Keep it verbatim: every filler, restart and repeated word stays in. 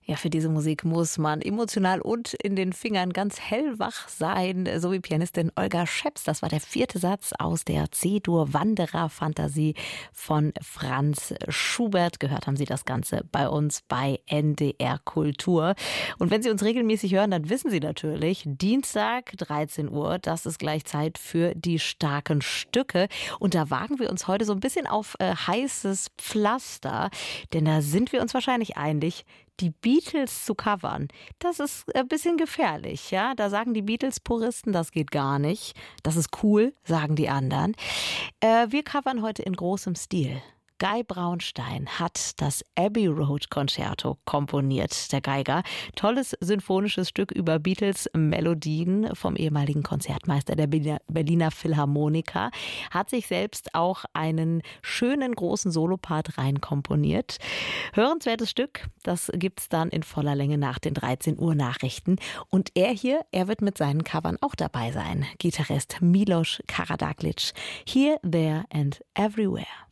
Ja, für diese Musik muss man emotional und in den Fingern ganz hellwach sein, so wie Pianistin Olga Scheps. Das war der vierte Satz aus der C-Dur-Wanderer-Fantasie von Franz Schubert. Gehört haben Sie das Ganze bei uns bei N D R Kultur. Und wenn Sie uns regelmäßig hören, dann wissen Sie natürlich, Dienstag dreizehn Uhr, das ist gleich Zeit für die starken Stücke. Und da wagen wir uns heute so ein bisschen auf äh, heißes Pflaster, denn da sind wir uns wahrscheinlich einig, die Beatles zu covern, das ist ein bisschen gefährlich, ja. Da sagen die Beatles-Puristen, das geht gar nicht. Das ist cool, sagen die anderen. Äh, wir covern heute in großem Stil. Guy Braunstein hat das Abbey Road Concerto komponiert, der Geiger. Tolles symphonisches Stück über Beatles-Melodien vom ehemaligen Konzertmeister der Berliner Philharmoniker. Hat sich selbst auch einen schönen großen Solopart reinkomponiert. Hörenswertes Stück, das gibt's dann in voller Länge nach den dreizehn Uhr Nachrichten. Und er hier, er wird mit seinen Covern auch dabei sein. Gitarrist Milos Karadaglic. Here, There and Everywhere.